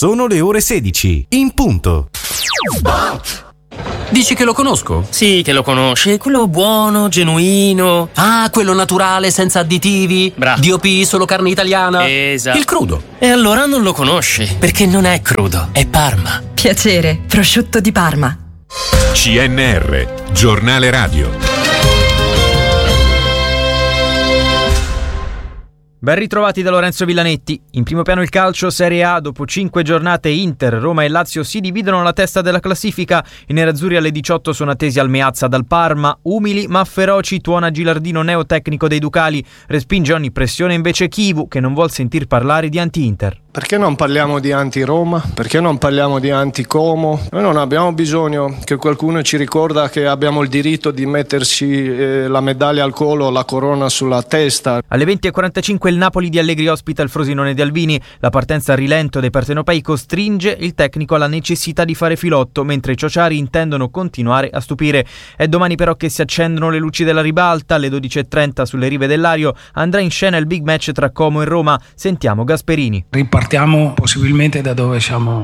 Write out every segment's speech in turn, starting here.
Sono le ore 16, in punto. Dici che lo conosco? Sì, che lo conosci, quello buono, genuino. Ah, quello naturale, senza additivi? Bravo. DOP, solo carne italiana? Esatto. Il crudo. E allora non lo conosci, perché non è crudo, è Parma. Piacere, prosciutto di Parma. CNR, giornale radio. Ben ritrovati da Lorenzo Villanetti. In primo piano il calcio Serie A. Dopo 5 giornate Inter, Roma e Lazio si dividono la testa della classifica. I nerazzurri alle 18 sono attesi al Meazza dal Parma. Umili ma feroci tuona Gilardino, neotecnico dei Ducali. Respinge ogni pressione invece Chivu, che non vuol sentir parlare di anti-Inter. Perché non parliamo di anti-Roma? Perché non parliamo di anti-Como? Noi non abbiamo bisogno che qualcuno ci ricorda che abbiamo il diritto di metterci la medaglia al collo, la corona sulla testa. Alle 20:45 il Napoli di Allegri ospita il Frosinone di Albini. La partenza a rilento dei partenopei costringe il tecnico alla necessità di fare filotto, mentre i ciociari intendono continuare a stupire. È domani però che si accendono le luci della ribalta. Alle 12:30 sulle rive del Lario andrà in scena il big match tra Como e Roma. Sentiamo Gasperini. Partiamo possibilmente da dove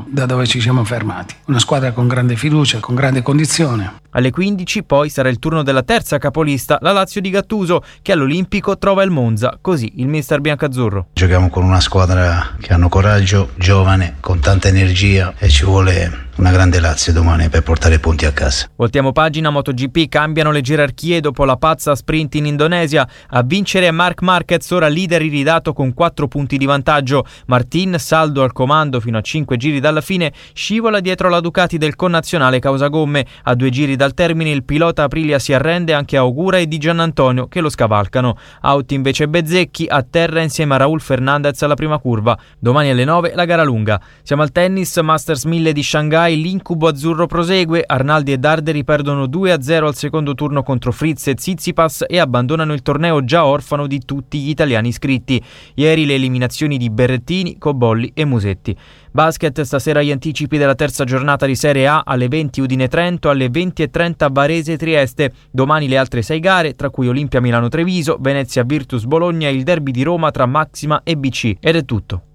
ci siamo fermati. Una squadra con grande fiducia, con grande condizione. Alle 15 poi sarà il turno della terza capolista, la Lazio di Gattuso, che all'Olimpico trova il Monza, così il mister biancazzurro. Giochiamo con una squadra che hanno coraggio, giovane, con tanta energia e ci vuole una grande Lazio domani per portare punti a casa. Voltiamo pagina. MotoGP, cambiano le gerarchie dopo la pazza sprint in Indonesia. A vincere è Marc Marquez, ora leader iridato con 4 punti di vantaggio. Martin, saldo al comando fino a 5 giri dalla fine, scivola dietro la Ducati del connazionale causa gomme. A 2 giri dal termine il pilota Aprilia si arrende anche a Ogura e Di Giannantonio che lo scavalcano. Out invece Bezzecchi a terra insieme a Raúl Fernandez alla prima curva. Domani alle 9 la gara lunga. Siamo al tennis, Masters 1000 di Shanghai. L'incubo azzurro prosegue. Arnaldi e Darderi perdono 2-0 al secondo turno contro Fritz e Tsitsipas e abbandonano il torneo già orfano di tutti gli italiani iscritti. Ieri le eliminazioni di Berrettini, Cobolli e Musetti. Basket, stasera gli anticipi della terza giornata di Serie A. Alle 20 Udine-Trento, alle 20:30 Varese-Trieste. Domani le altre 6 gare, tra cui Olimpia Milano-Treviso, Venezia-Virtus Bologna e il derby di Roma tra Maxima e BC. Ed è tutto.